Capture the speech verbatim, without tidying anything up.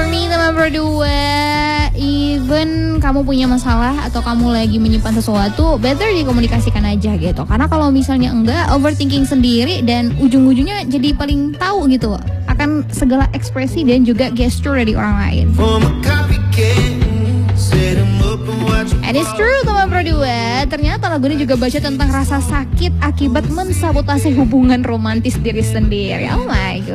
for me teman berdua, even kamu punya masalah atau kamu lagi menyimpan sesuatu, better dikomunikasikan aja gitu. Karena kalau misalnya enggak, overthinking sendiri dan ujung-ujungnya jadi paling tahu gitu akan segala ekspresi dan juga gesture dari orang lain. And it's true teman berdua, ternyata lagu ini juga baca tentang rasa sakit akibat mensabotase hubungan romantis diri sendiri. Oh my god.